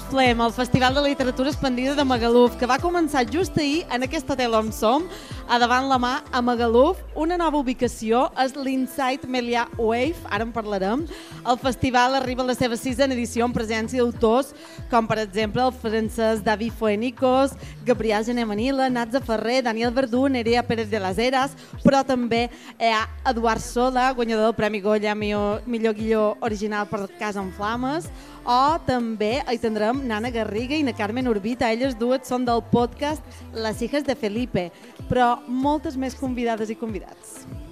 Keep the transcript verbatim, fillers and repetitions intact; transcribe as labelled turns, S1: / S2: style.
S1: Flem, el Festival de Literatura Expandida de Magaluf, que va començar just ahir en aquest hotel on som, a davant la mà a Magaluf. Una nova ubicació és l'Inside Melià Wave, ara en parlarem. El festival arriba a la seva sisena edició en presència d'autors com per exemple el francès David Fuenicos, Gabriel Gené Manila, Natza Ferrer, Daniel Verdú, Nerea Pérez de las Heras, però també hi ha Eduard Sola, guanyador del Premi Goya millor, millor guió original per Casa en Flames, o també hi tindrem Nana Garriga i na Carmen Urbita. Elles dues són del podcast Les hijas de Felipe, però moltes més convidades i convidats.